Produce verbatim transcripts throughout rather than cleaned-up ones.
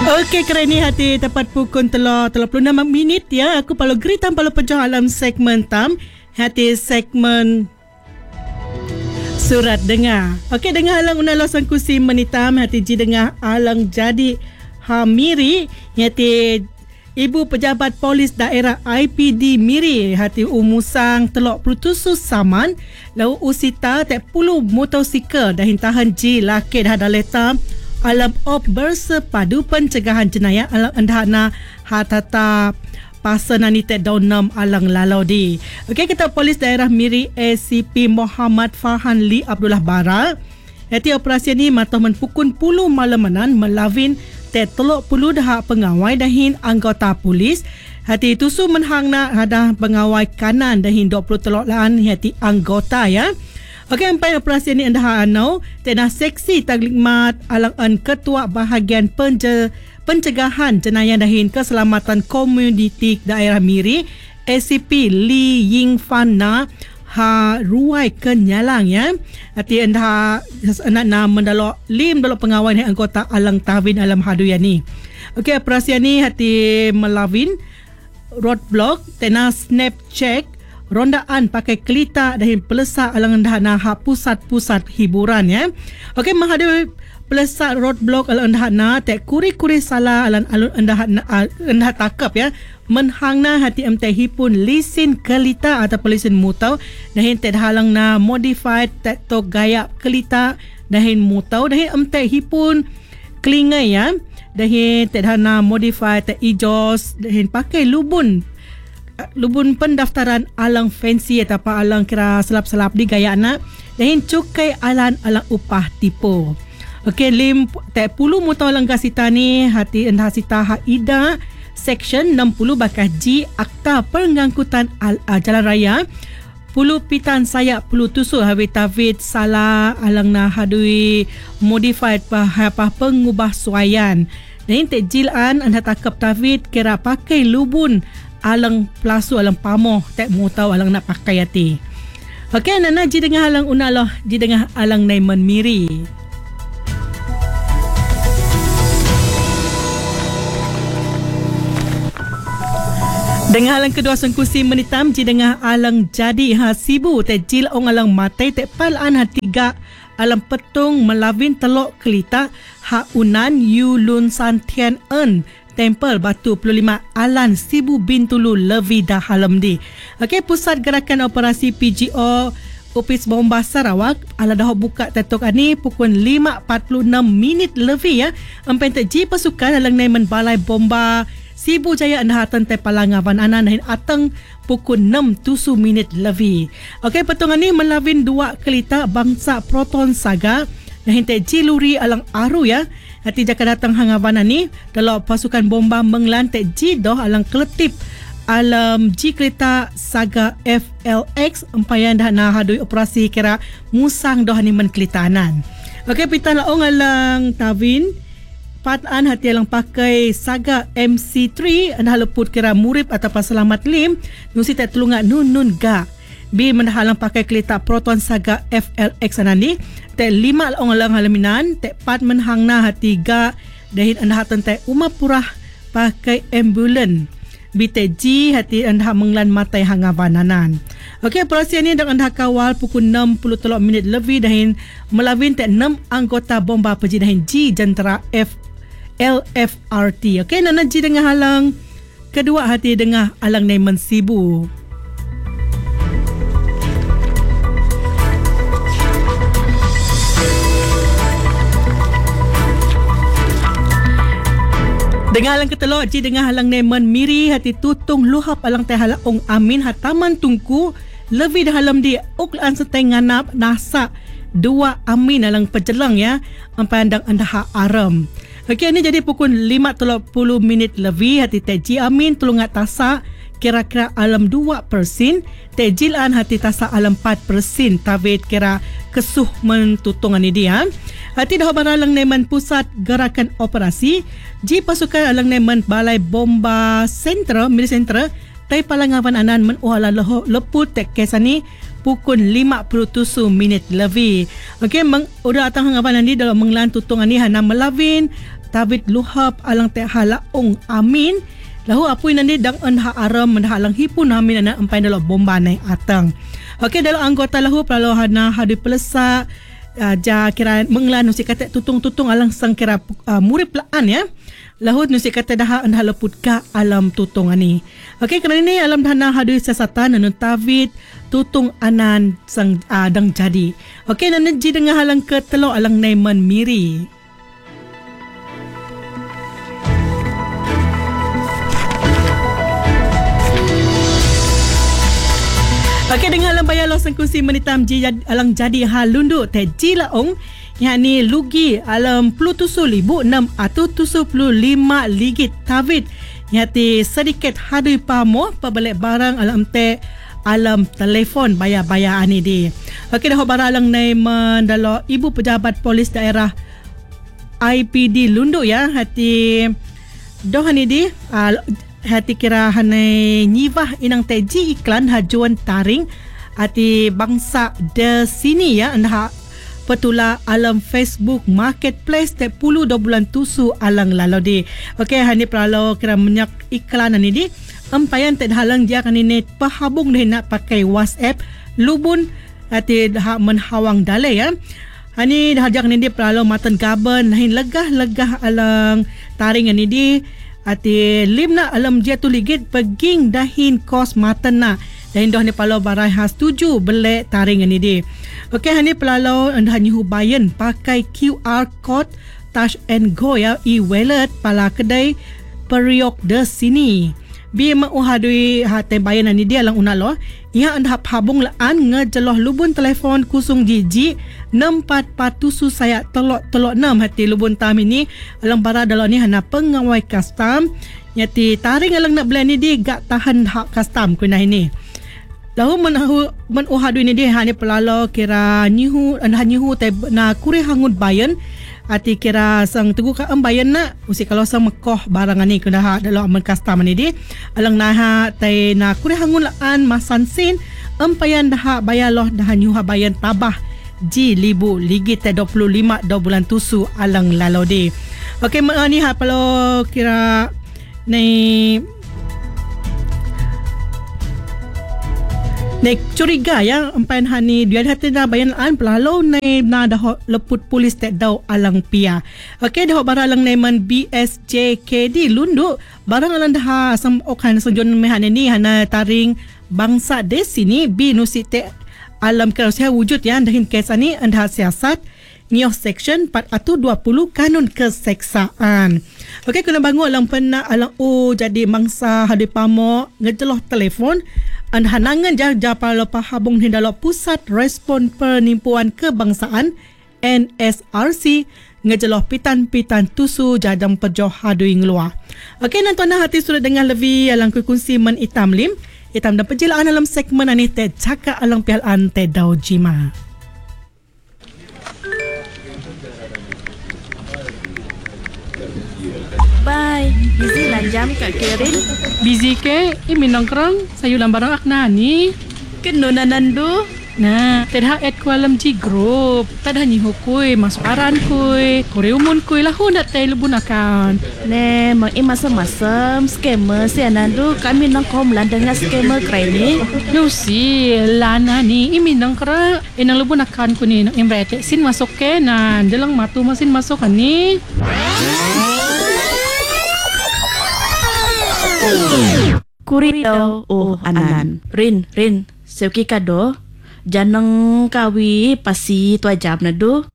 Okey, keren ni hati tepat pukul telah tiga puluh enam minit ya. Aku palu geritam palu pejah alam segmen tam. Hati segmen surat dengar. Okey, dengar alang unala sangkusi menitam hati ji dengar alang jadi Hamiri hati Ibu Pejabat Polis Daerah I P D Miri hati umusang telok pelutusus saman lau usita tak puluh motosikal dah hintahan ji laki dah daleta alam op bersepadu pencegahan jenayah alang endahana hatata pasanani tek daunam alang lalau di. Okey, kita Polis Daerah Miri A C P Muhammad Farhan Lee Abdullah Bara. Hati operasi ni matah menpukun puluh malamanan melawin tek telok puluh dah pengawai dahin anggota polis. Hati tusu menhangna ada pengawai kanan dahin dua puluh telok laan hati anggota ya. Okey, empat operasi ini anda anau tenah seksi taglikmat alang an ketua bahagian penje, pencegahan jenayah dahin keselamatan komuniti daerah Miri A C P Lee Ying Fan ha ruai kenyalang ya. Hati anda anak na mendalok lim dalok pengawai ni anggota alang tahwin alam haduya ni. Okey, operasi ini hati melawin roadblock tenah snap check rondaan pakai kelita dan pelesak alang endahana ha pusat-pusat hiburan ya. Okey, menghadapi pelesak roadblock alang endahana tek kuri-kuri salah alang alun endahana endah takap ya. Menhangna hati M T H pun lisin kelita atau lisin mutau dahin tek halang na modified tek to gaya kelita dahin mutau dahin M T H pun kelingai ya. Dahin tek hana modified tek ijos dahin pakai lubun lubun pendaftaran alang fancy atau apa alang kira selap-selap di gaya anak dan cukai alang alang upah tipu. Okey, lim tak puluh mutau alang kasita ni hati endah sita hak ida section enam puluh bakah G Akta Pengangkutan al, uh, Jalan Raya puluh pitan sayak puluh tusuk hawi tafid salah alang na hadui modified pahapah pengubah suayan dan tek jilan anda takap tafid kira pakai lubun alang pelasu alang pamoh tak mau tahu alang nak pakai hati. Okey, nana ji dengar alang unalah ji dengar alang Naiman Miri. Dengar alang kedua sengkusi menitam ji dengar alang jadi hasibu tak jil ong alang matai tak palan hatiga alang petung melawin telok kelita ha unan yulun santian en Tempel Batu puluh lima Alan Sibu Bintulu Levi Dahalam di. Okey, Pusat Gerakan Operasi P G O Opis Bomba Sarawak ala dah buka tetok ani pukul lima empat puluh enam minit Levi ya. Empen ji pasukan dalam Naiman Balai Bomba Sibu Jaya anda hatan te palangawan anan nahin ateng pukul enam tusu minit Levi. Okey, petungan ni melawin dua kelita bangsa Proton Saga nahin te ji luri alang aru ya. Hati jaka datang hangawana ni dalam pasukan bomba menglantik ji doh alang keletip alam ji kereta Saga F L X empayan dah na hadui operasi kira musang doh ni menkelitanan. Okey, pita laong alang Tavin patan hati alang pakai Saga M C tiga anda leput kira murib atau pasalamat lim nusi tak telunga nun nun ga bi mendahalang pakai kereta Proton Saga F L X anani tek lima laong alang halaminan tek pat menhangna hati ga dahin anda hatan tek umapurah pakai ambulan bi tek ji hati anda menglan matai hangabananan. Okey, operasi ini dah anda kawal pukul enam puluh tiga minit lebih dahin melawin tek enam anggota bomba peji dahin ji jentera F L F R T. Okey, nana ji dengan halang kedua hati dengan alang Naiman Sibu. Dengan alang ketelok ji dengan halang Naiman Miri hati tutung luhap alang teh halang ong amin hataman tungku lebih dah halam di uklan setengah nap nasa dua amin alang pejelang ya empandang anda ha aram. Okey, ini jadi pukul lima tiga puluh minit lebih hati teh ji amin tulungat tasa kira-kira alam dua persen teh jilan hati tasa alam empat persen tawid kira kesuh mentutungan ini dia. Hati dah baralang Naiman Pusat Gerakan Operasi ji pasukan alang Naiman Balai Bomba Sentra Miri Sentra tai palangawan anan menuhala leho leput tek kesani pukul lima puluh tujuh minit lebih. Okey, meng udah atang hangawan ni dalam menglan tutungan ni hana melawin tawit luhap alang te halaong amin. Lahu apui nandi dang enha aram menhalang hipun namin ana empai dalam bomba nai atang. Okey, dalam anggota lahu perlu hana hadi pelesa uh, ja kira menglan nusi kata tutung-tutung alang sang kira uh, murip laan ya. Lahu nusi kata dah enha leput ka alam tutung ani. Okey, kerana ini alam dana hadi sesatan anu tawit tutung anan sang uh, dang jadi. Okey, nana ji dengan halang ke telo alang naiman miri. Okey, dengan alam bayar lo sengkusi menitam ji alang jadi halundu te ji laong yakni lugi alam puluh tusu libu enam atau tusu puluh lima ligit tawit yakni sedikit hadui pamo pabalik barang alam te alam telefon bayar-bayar ani di. Okey, dah barang alang nai mendalo ibu pejabat polis daerah I P D Lundu ya hati doh ani di uh, hati kira hanai nyivah inang teji iklan hajuan taring hati bangsa de sini ya anda petula alam Facebook marketplace te puluh dua bulan tusu alang lalodi. Okey, hani pralo kira menyak iklan ani di empayan te halang dia kan ini pahabung deh nak pakai WhatsApp lubun hati dah menhawang dale ya. Hani dah jak ni di pralo matan gaban lain legah-legah alang taring ani di ati limna alam dia tu ligit peging dahin kos matana dahin doh ni palo barai has tuju belek taring ani di. Okey, hani pelalo anda nyu bayan pakai Q R code touch and go ya e-wallet pala kedai periok de sini. Bi mau hadui hate bayan ani dia lang unalo ia anda habung laan ngejeloh lubun telefon kusung jiji enam empat empat tusu saya telok telok enam hati lubun tam ini alang bara dalam ni hana pengawai custom nyati taring alang nak beli ni dia gak tahan hak custom kuna ini. Lahu menahu menuhadu ini dia hanya pelalo kira nyihu anda nyihu te na kuri hangut bayan ati kira sang tegu ka ambayan na usi kalau sang mekoh barangan ni kena ha dalam aman custom ni di alang naha tai na kuri hangun laan masan sin empayan dah bayar loh dah nyuha bayan tabah ji libu ligit te dua puluh lima dua bulan tusu alang lalodi. Okey, ni ha kalau kira ni Nek curiga ya empan hani dia hati na bayan an pelalo nai na dah leput polis tek dau alang pia. Okey, dah barang alang naiman B S J K D Lundu barang alang dah sam okan sejon mehan ni hana taring bangsa de sini bi nusi tek alam kalau saya wujud ya dahin kes ani anda siasat Nio Section empat ratus dua puluh Kanun Keseksaan. Okey, kena bangun alang pena alang o jadi mangsa hadi pamo ngejeloh telefon an hanangan jah japalo pahabung hindalo Pusat Respon Penipuan Kebangsaan N S R C ngejeloh pitan-pitan tusu jadang pejoh hadui ngelua. Okey, nantuan hati sudah dengar lebih alang kukunsi men itam lim itam dan penjelaan dalam segmen ani te cakap alang pialan te dau jima. Bye. Busy lah jam Kak Kerin. Busy ke? Imi nongkrong sayu lambarang akna ni. Kenuna nandu. Nah, tedha at kualam ji group. Tadha nyi hukui masuaran kui. Koreumon kui lahu nak tay lubun akan. Ne, mang imasam-masam scammer si anandu kami nongkom lan dengan scammer krai ni. Lucy, lana ni imi nongkrong inang lubun akan ku ni nang imrete sin masuk ke nan. Dalang matu masin masuk kan ni. Kurito oh anan rin rin seuki kado janang kawi pasi tu ajab na do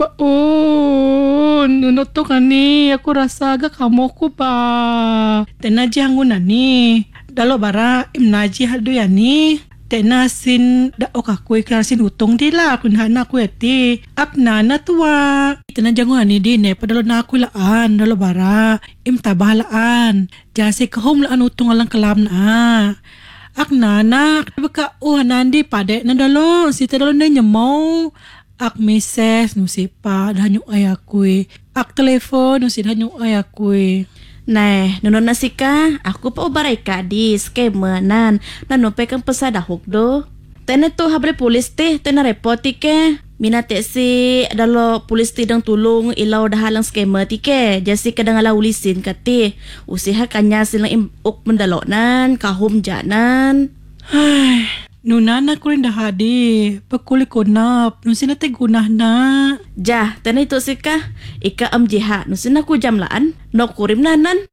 baon nunot to kani aku rasa agak kamu ku pa tenaji hangunan ni dalo bara imnaji haldo ya ni tenasin da okakui karasin utong dila kun hana ku eti akna na tuwa tenaji hangunan ni di ne padalo na aku laan dalo bara im tabalaan jase kahom laan utong alang kalam na ak nanak baka oh nandi pade nandalo si tadalo na nyamaw ak meses no si pa danyo ayakui ak telepon no si danyo ayakui. Nah, nono nasika aku pa ubaray ka di scammer nan nano pe kang pasada hukdo tena to habre polis te tena repoti ke Minat si adalah polis tidang tulung ilau dah halang skamer ti ke. Jasi kadang ala ulisin kati. Usiha kanya silang imuk mendalonan, kahum janan. Hai, nunana ko rin dahadi. Pakuli ko nap, nun sila te gunah na. Jah, tanay to si ka. Ika am jiha, nusin aku jam laan. No kurim nanan.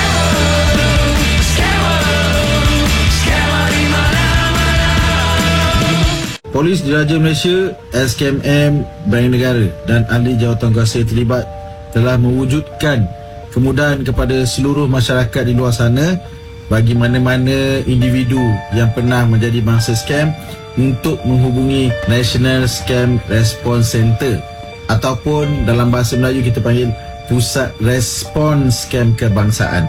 Polis Diraja Malaysia, S K M M, Bank Negara dan ahli jawatankuasa terlibat telah mewujudkan kemudahan kepada seluruh masyarakat di luar sana bagi mana-mana individu yang pernah menjadi mangsa skam untuk menghubungi National Scam Response Center ataupun dalam bahasa Melayu kita panggil Pusat Respon Skam Kebangsaan.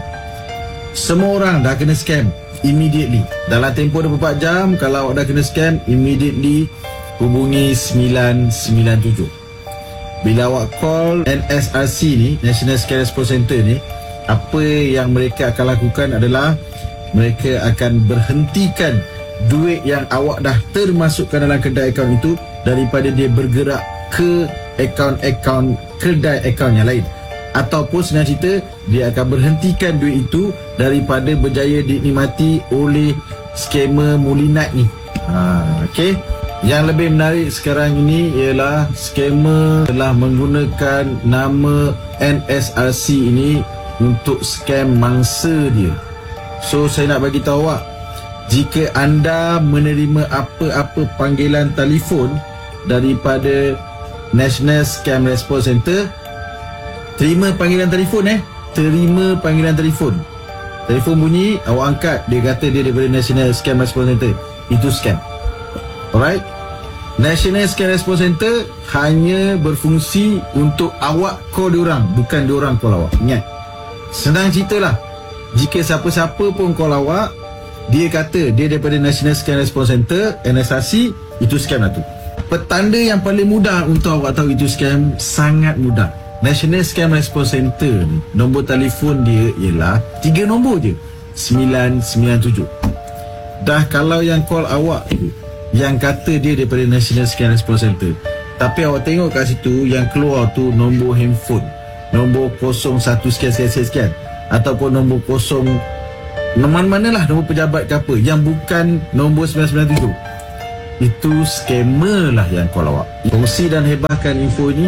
Semua orang dah kena scam immediately. Dalam tempoh dua puluh empat jam, kalau awak dah kena scam, immediately hubungi sembilan sembilan tujuh. Bila awak call N S R C ni, National Scam Response Center ni, apa yang mereka akan lakukan adalah mereka akan berhentikan duit yang awak dah termasukkan dalam kedai akaun itu daripada dia bergerak ke akaun-akaun kedai akaun yang lain. Ataupun senang cerita, dia akan berhentikan duit itu daripada berjaya dinikmati oleh skamer mulinat ni. Ha, okay. Yang lebih menarik sekarang ini ialah skamer telah menggunakan nama N S R C ini untuk scam mangsa dia. So saya nak bagi tahu awak, jika anda menerima apa-apa panggilan telefon daripada National Scam Response Center, terima panggilan telefon eh. Terima panggilan telefon. Telefon bunyi, awak angkat, dia kata dia daripada National Scam Response Center. Itu scam. Alright? National Scam Response Center hanya berfungsi untuk awak call diorang, bukan diorang call awak. Ingat. Senang ceritalah. Jika siapa-siapa pun call awak, dia kata dia daripada National Scam Response Center, N S R C, itu scam lah tu. Petanda yang paling mudah untuk awak tahu itu scam, sangat mudah. National Scam Response Center ni, nombor telefon dia ialah tiga nombor je, sembilan sembilan tujuh. Dah kalau yang call awak yang kata dia daripada National Scam Response Center, tapi awak tengok kat situ yang keluar tu nombor handphone, nombor kosong satu sekian sekian sekian, sekian ataupun nombor kosong mana-manalah nombor pejabat ke apa yang bukan nombor sembilan sembilan tujuh. Itu scammer lah yang call awak. Kongsi dan hebahkan info ini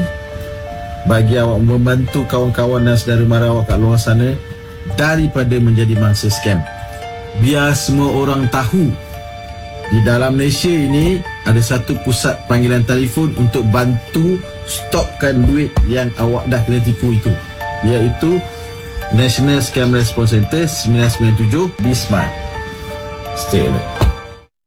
bagi awak membantu kawan-kawan dan saudara mara awak kat luar sana daripada menjadi mangsa scam. Biar semua orang tahu di dalam Malaysia ini ada satu pusat panggilan telefon untuk bantu stopkan duit yang awak dah kena tipu itu, iaitu National Scam Response Center sembilan sembilan tujuh. Be smart. Stay alert.